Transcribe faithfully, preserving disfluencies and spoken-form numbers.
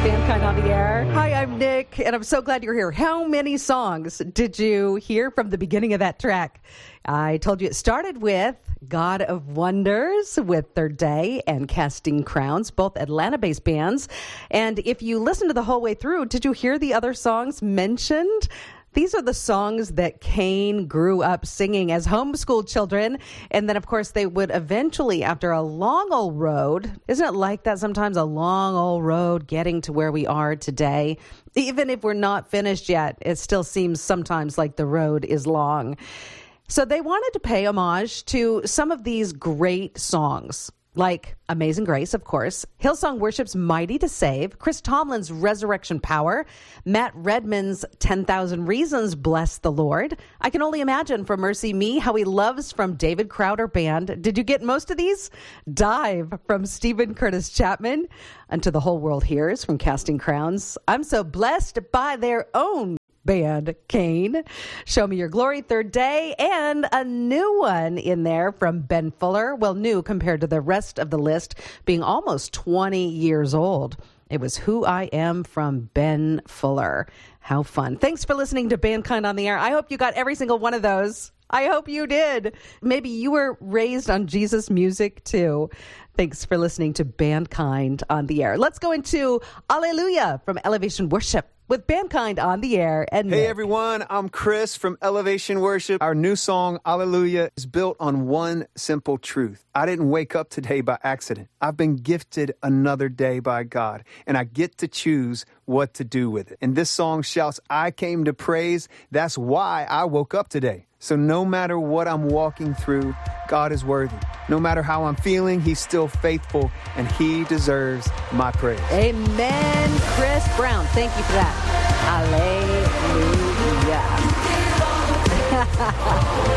Mankind on the Air. Hi, I'm Nick, and I'm so glad you're here. How many songs did you hear from the beginning of that track? I told you it started with God of Wonders with Third Day and Casting Crowns, both Atlanta-based bands. And if you listen to the whole way through, did you hear the other songs mentioned? These are the songs that Cain grew up singing as homeschooled children. And then, of course, they would eventually, after a long old road, isn't it like that sometimes, a long old road getting to where we are today? Even if we're not finished yet, it still seems sometimes like the road is long. So they wanted to pay homage to some of these great songs, like Amazing Grace, of course, Hillsong Worship's Mighty to Save, Chris Tomlin's Resurrection Power, Matt Redman's ten thousand Reasons, Bless the Lord. I Can Only Imagine from Mercy Me, How He Loves from David Crowder Band. Did you get most of these? Dive from Stephen Curtis Chapman. Unto the Whole World Hears from Casting Crowns. I'm So Blessed by Their Own band, Cain. Show Me Your Glory, Third Day, and a new one in there from Ben Fuller. Well, new compared to the rest of the list, being almost twenty years old. It was Who I Am from Ben Fuller. How fun. Thanks for listening to Mankind on the Air. I hope you got every single one of those. I hope you did. Maybe you were raised on Jesus music too. Thanks for listening to Mankind on the Air. Let's go into Alleluia from Elevation Worship with Mankind on the Air. And hey, Nick. everyone, I'm Chris from Elevation Worship. Our new song, Alleluia, is built on one simple truth. I didn't wake up today by accident. I've been gifted another day by God, and I get to choose what to do with it. And this song shouts, I came to praise. That's why I woke up today. So no matter what I'm walking through, God is worthy. No matter how I'm feeling, He's still faithful, and He deserves my praise. Amen, Chris Brown. Thank you for that. Alleluia.